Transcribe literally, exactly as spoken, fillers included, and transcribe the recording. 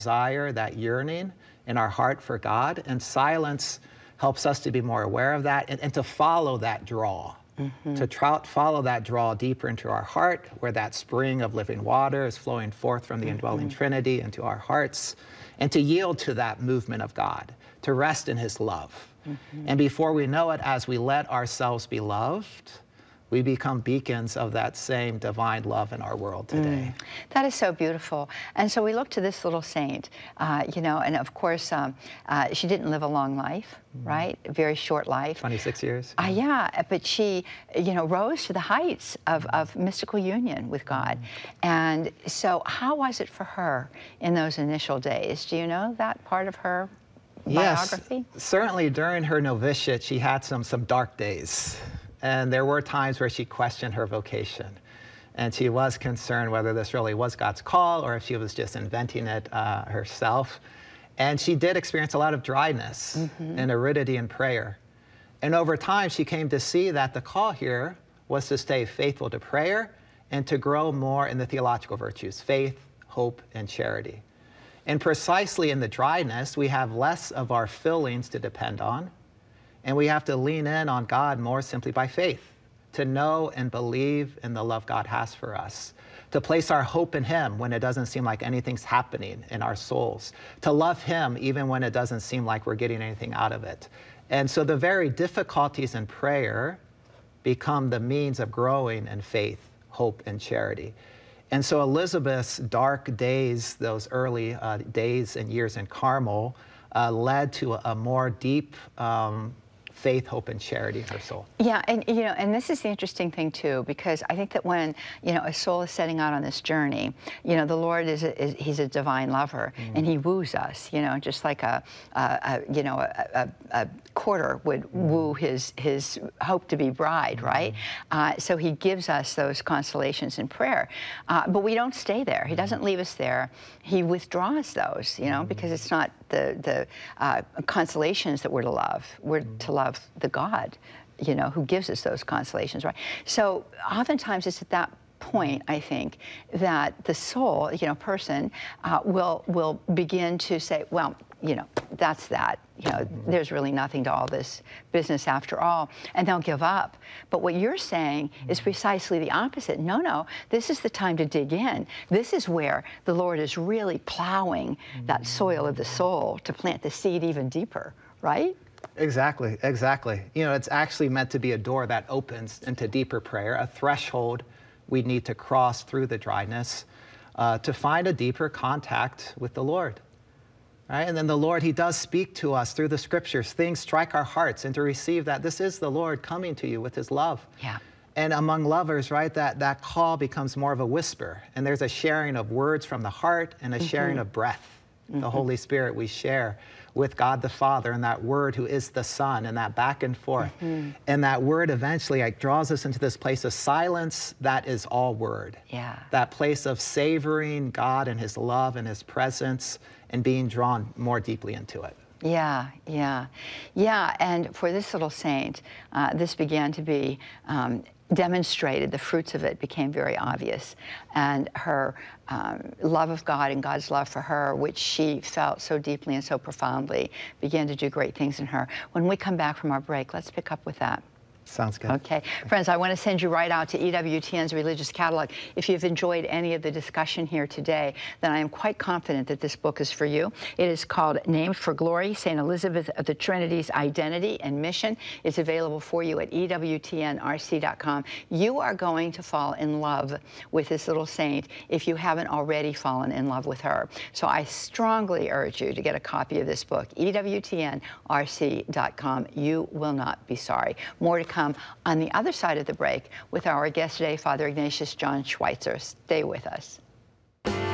desire, that yearning in our heart for God, and silence helps us to be more aware of that and, and to follow that draw. Mm-hmm. To try, follow that draw deeper into our heart, where that spring of living water is flowing forth from the mm-hmm. indwelling Trinity into our hearts, and to yield to that movement of God, to rest in his love. Mm-hmm. And before we know it, as we let ourselves be loved, we become beacons of that same divine love in our world today. Mm. That is so beautiful. And so we look to this little saint, uh, you know, and of course, um, uh, she didn't live a long life, mm. right? A very short life. twenty-six years. Uh, yeah, but she, you know, rose to the heights of, of mystical union with God. Mm. And so how was it for her in those initial days? Do you know that part of her biography? Yes, certainly during her novitiate, she had some, some dark days. And there were times where she questioned her vocation. And she was concerned whether this really was God's call or if she was just inventing it uh, herself. And she did experience a lot of dryness mm-hmm. and aridity in prayer. And over time, she came to see that the call here was to stay faithful to prayer and to grow more in the theological virtues, faith, hope, and charity. And precisely in the dryness, we have less of our fillings to depend on. And we have to lean in on God more simply by faith, to know and believe in the love God has for us, to place our hope in him when it doesn't seem like anything's happening in our souls, to love him even when it doesn't seem like we're getting anything out of it. And so the very difficulties in prayer become the means of growing in faith, hope, and charity. And so Elizabeth's dark days, those early uh, days and years in Carmel, uh, led to a, a more deep um, faith, hope, and charity in her soul. Yeah, and you know, and this is the interesting thing too, because I think that when you know a soul is setting out on this journey, you know, the Lord is, a, is he's a divine lover, mm. and he woos us, you know, just like a, a, a you know a, a, a courter would mm. woo his his hope to be bride, mm. right? Uh, so he gives us those consolations in prayer, uh, but we don't stay there. He doesn't leave us there. He withdraws those, you know, mm. because it's not the the uh, consolations that we're to love. We're mm. to love the God, you know, who gives us those consolations, right? So oftentimes it's at that point, I think, that the soul, you know, person uh, will will begin to say, well, you know, that's that. You know, mm-hmm. there's really nothing to all this business after all, and they'll give up. But what you're saying mm-hmm. is precisely the opposite. No, no, this is the time to dig in. This is where the Lord is really plowing mm-hmm. that soil of the soul to plant the seed even deeper, right? Exactly, exactly. You know, it's actually meant to be a door that opens into deeper prayer, a threshold we need to cross through the dryness uh, to find a deeper contact with the Lord. Right? And then the Lord, he does speak to us through the scriptures. Things strike our hearts, and to receive that this is the Lord coming to you with his love. Yeah. And among lovers, right, that, that call becomes more of a whisper. And there's a sharing of words from the heart and a mm-hmm. sharing of breath. Mm-hmm. The Holy Spirit we share with God the Father, and that word who is the Son, and that back and forth. Mm-hmm. And that word eventually like, draws us into this place of silence that is all word. Yeah. That place of savoring God and his love and his presence and being drawn more deeply into it. Yeah, yeah. Yeah, and for this little saint, uh, this began to be um, demonstrated. The fruits of it became very obvious. And her um, love of God and God's love for her, which she felt so deeply and so profoundly, began to do great things in her. When we come back from our break, let's pick up with that. Sounds good. Okay. Friends, I want to send you right out to E W T N's Religious Catalog. If you've enjoyed any of the discussion here today, then I am quite confident that this book is for you. It is called Named for Glory, Saint Elizabeth of the Trinity's Identity and Mission. It's available for you at E W T N R C dot com. You are going to fall in love with this little saint if you haven't already fallen in love with her. So I strongly urge you to get a copy of this book, E W T N R C dot com. You will not be sorry. More to come on the other side of the break with our guest today, Father Ignatius John Schweitzer. Stay with us.